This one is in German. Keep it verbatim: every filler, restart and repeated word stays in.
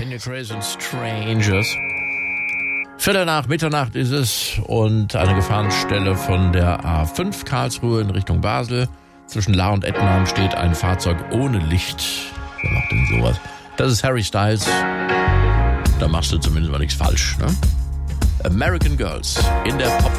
Crazy and Strangers. Viertel nach Mitternacht ist es und eine Gefahrenstelle von der A fünf Karlsruhe in Richtung Basel. Zwischen Lahr und Ettenheim steht ein Fahrzeug ohne Licht. Wer macht denn sowas? Das ist Harry Styles. Da machst du zumindest mal nichts falsch, ne? American Girls in der Pop